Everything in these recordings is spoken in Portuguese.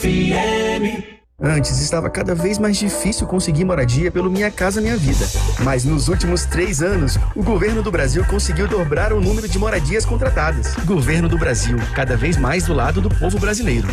Antes estava cada vez mais difícil conseguir moradia pelo Minha Casa Minha Vida. Mas nos últimos 3 anos, o governo do Brasil conseguiu dobrar o número de moradias contratadas. Governo do Brasil, cada vez mais do lado do povo brasileiro.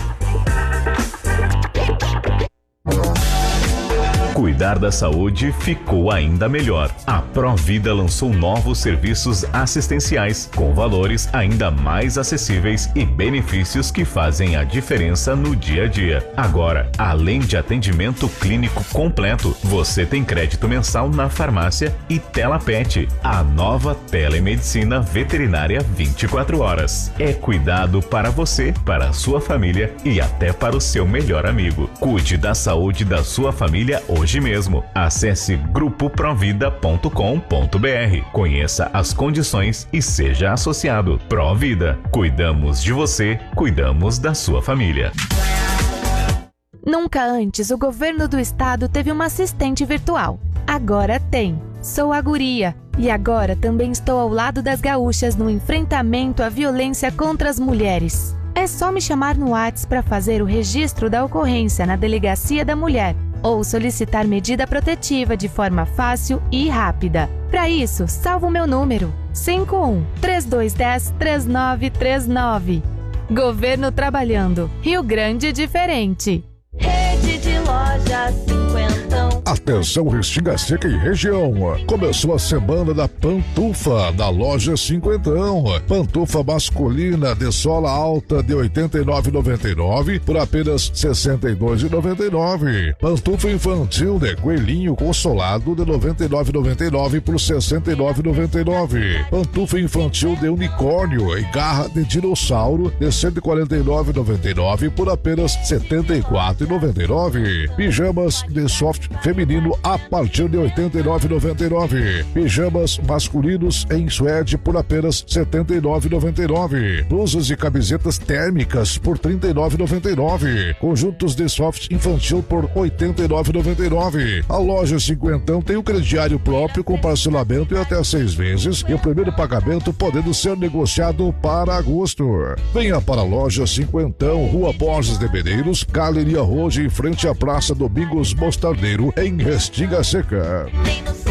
Cuidar da saúde ficou ainda melhor. A Provida lançou novos serviços assistenciais com valores ainda mais acessíveis e benefícios que fazem a diferença no dia a dia. Agora, além de atendimento clínico completo, você tem crédito mensal na farmácia e TelaPet, a nova telemedicina veterinária 24 horas. É cuidado para você, para a sua família e até para o seu melhor amigo. Cuide da saúde da sua família hoje mesmo. Acesse grupoprovida.com.br. Conheça as condições e seja associado. Provida. Cuidamos de você, cuidamos da sua família. Nunca antes o governo do estado teve uma assistente virtual. Agora tem. Sou a Guria. E agora também estou ao lado das gaúchas no enfrentamento à violência contra as mulheres. É só me chamar no WhatsApp para fazer o registro da ocorrência na Delegacia da Mulher ou solicitar medida protetiva de forma fácil e rápida. Para isso, salva o meu número 51-3210-3939. Governo trabalhando. Rio Grande diferente. Rede de lojas Cinquentão. Atenção Restinga Seca e região. Começou a semana da Pantufa da loja Cinquentão. Pantufa masculina de sola alta de R$ 89,99 por apenas R$ 62,99. Pantufa infantil de coelhinho consolado de R$ 99,99 por R$ 69,99. Pantufa infantil de unicórnio e garra de dinossauro de R$ 149,99 por apenas R$ 74,99. Pijamas de soft feminino a partir de R$ 89,99. Pijamas masculinos em suede por apenas R$ 79,99. Blusas e camisetas térmicas por R$ 39,99. Conjuntos de soft infantil por R$ 89,99. A loja Cinquentão tem o crediário próprio com parcelamento em até 6 vezes e o primeiro pagamento podendo ser negociado para agosto. Venha para a loja Cinquentão, Rua Borges de Medeiros, Galeria Roja, em frente à Praça Domingos Mostardeiro, em Restinga Seca.